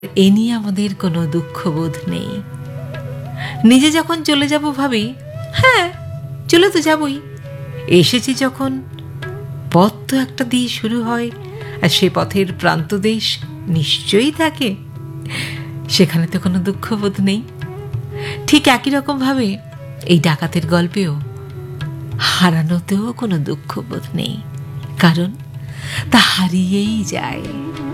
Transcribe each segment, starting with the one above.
এ নিয়ে আমাদের কোনো দুঃখবোধ নেই। নিজে যখন চলে যাব ভাবি, হ্যাঁ চলে তো যাবই, এসেছি যখন পথ তো একটা দিয়ে শুরু হয়, আর সে পথের প্রান্তদেশ নিশ্চয়ই থাকে, সেখানে তো কোনো দুঃখবোধ নেই। ঠিক একই রকমভাবে এই ডাকাতের গল্পেও হারানোতেও কোনো দুঃখবোধ নেই, কারণ তা হারিয়েই যায়।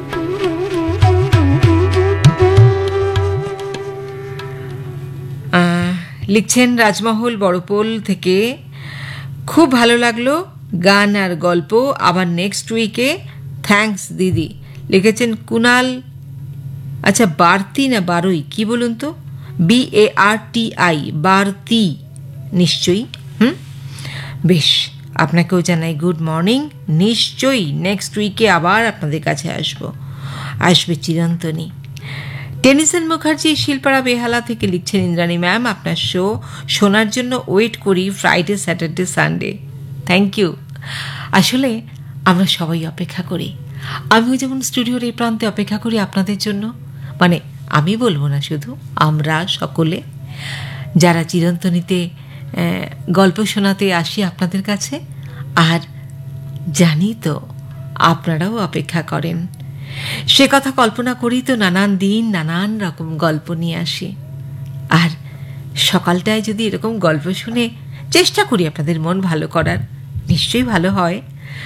লিখছেন রাজমহল বড়পোল থেকে, খুব ভালো লাগলো গান আর গল্প, আবার নেক্সট উইকে। থ্যাঙ্কস দিদি। লিখেছেন কুনাল, আচ্ছা বারতি না বারোই কি বলুন তো, BARTI, বারতি নিশ্চয়ই। বেশ, আপনাকেও জানাই গুড মর্নিং। নিশ্চয়ই নেক্সট উইকে আবার আপনাদের কাছে আসবে চিরন্তনী। টেনিসন মুখার্জি শিলপাড়া বেহালা থেকে লিখছেন, ইন্দ্রাণী ম্যাম আপনার শো শোনার জন্য ওয়েট করি Friday, Saturday, Sunday. Thank you. আসলে আমরা সবাই অপেক্ষা করি, আমিও যেমন স্টুডিওর এই প্রান্তে অপেক্ষা করি আপনাদের জন্য। মানে আমি বলবো না, শুধু আমরা সকলে যারা চিরন্তনীতে গল্প শোনাতে আসি আপনাদের কাছে, আর জানি তো আপনারাও অপেক্ষা করেন। সে কথা কল্পনা করি তো নানান দিন নানান রকম গল্প নিয়ে আসি, আর সকালটায় যদি এরকম গল্প শুনে চেষ্টা করি আপনাদের মন ভালো করার, নিশ্চয়ই ভালো হয়।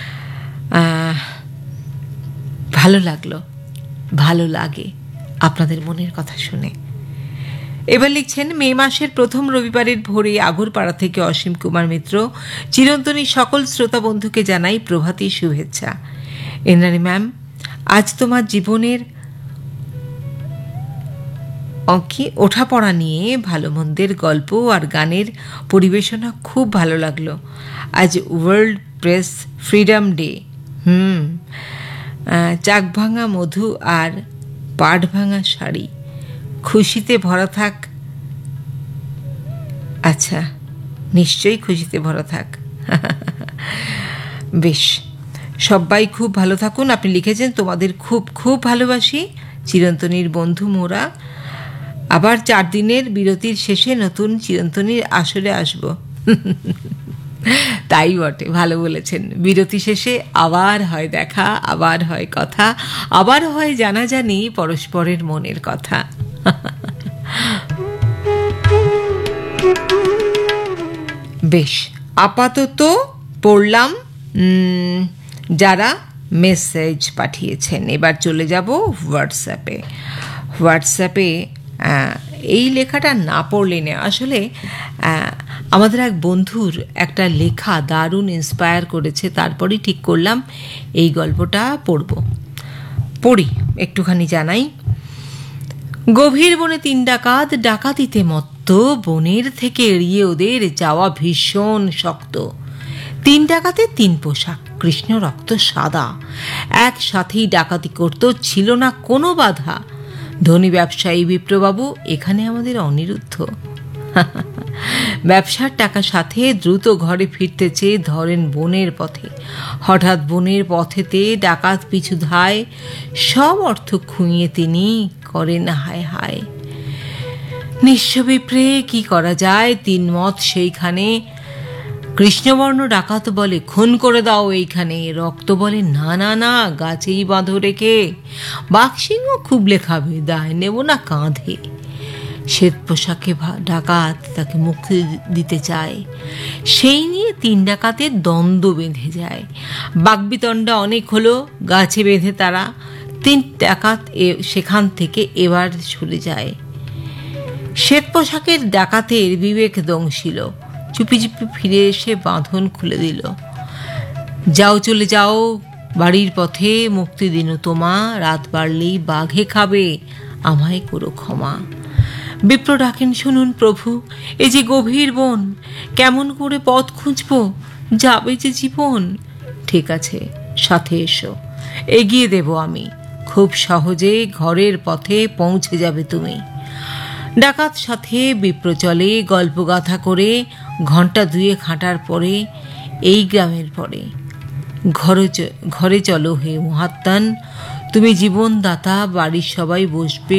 ভালো লাগলো, ভালো লাগে আপনাদের মনের কথা শুনে। এবার লিখছেন, মে মাসের প্রথম রবিবারের ভোরে আগরপাড়া থেকে অসীম কুমার মিত্র। চিরন্তনী সকল শ্রোতা বন্ধুকে জানাই প্রভাতী শুভেচ্ছা। ইন্দ্রাণী ম্যাম, আজ তোমার জীবনের ওঠাপড়া নিয়ে ভালো মন্দের গল্প আর গানের পরিবেশনা খুব ভালো লাগলো। আজ ওয়ার্ল্ড প্রেস ফ্রিডম ডে। চাক ভাঙা মধু আর পাট ভাঙা শাড়ি, খুশিতে ভরা থাক। আচ্ছা, নিশ্চয়ই খুশিতে ভরা থাক। বেশ, সবাই খুব ভালো থাকুন। আপনি লিখেছেন, তোমাদের খুব খুব ভালোবাসি, চিরন্তনীর বন্ধু মোরা। আবার 4 দিনের বিরতির শেষে নতুন চিরন্তনীর আসরে আসব। তাই বটে, ভালো বলেছেন। বিরতি শেষে আবার হয় দেখা, আবার হয় কথা, আবার হয় জানাজানি পরস্পরের মনের কথা। বেশ, আপাতত পড়লাম যারা মেসেজ পাঠিয়েছেন। এবার চলে যাব হোয়াটসঅ্যাপে। এই লেখাটা না পড়লে না, আসলে আমাদের এক বন্ধুর একটা লেখা দারুণ ইন্সপায়ার করেছে, তারপরেই ঠিক করলাম এই গল্পটা পড়ি একটুখানি জানাই। গভীর বনে 3 ডাকাত, ডাকাতিতে মত্ত, বনের থেকে এড়িয়ে ওদের যাওয়া ভীষণ শক্ত। 3 ডাকাতের 3 পোশাক, কৃষ্ণ রক্ত সাদা, একসাথেই ডাকাতি করত, ছিল না কোনো বাধা। ধনী ব্যবসায়ী বিপ্রবাবু এখানে আমাদের অনিরুদ্ধ। ব্যবসার টাকা সাথে দ্রুত ঘরে ফিরতে চেয়ে ধরেন বনের পথে। হঠাৎ বনের পথেতে ডাকাত পিছু ধায়, সব অর্থ খুঁইয়ে তিনি করেন হায় হায়। নিঃস্ব বিপ্রে কি করা যায়, 3 মত সেইখানে। কৃষ্ণবর্ণ ডাকাত বলে, খুন করে দাও এইখানে। রক্ত বলে, না না না, গাছেই বাঁধো রেখে। বাঘসিংহ খুব লেখাবে, দায় নেব না কাঁধে। শ্বেত পোশাকে ডাকাত তাকে মুক্তি দিতে চায়, সেই নিয়ে 3 ডাকাতের দ্বন্দ্ব বেঁধে যায়। বাকবিতণ্ডা অনেক হলো, গাছে বেঁধে তারা। 3 ডাকাত সেখান থেকে এবার সরে যায়। শ্বেত পোশাকের ডাকাতের বিবেক দংশিল, চুপি চুপি ফিরে এসে বাঁধন খুলে দিল। যাও চলে যাও বাড়ির পথে, মুক্তি দিন তোমা, রাত বাড়লেই বাঘে খাবে, আমায় করো ক্ষমা। বিপ্র ডাকেন, শুনুন প্রভু, এ যে গভীর বন, কেমন করে পথ খুঁজব, যাবে যে জীবন। ঠিক আছে, সাথে এসো, এগিয়ে দেব আমি, খুব সহজে ঘরের পথে পৌঁছে যাবে তুমি। ডাকাত সাথে বিপ্র চলে, গল্পগাথা করে ঘণ্টা 2 হাঁটার পরে এই গ্রামের পরে। ঘরে চলো হে মহাত্মান, তুমি জীবনদাতা, বাড়ির সবাই বসবে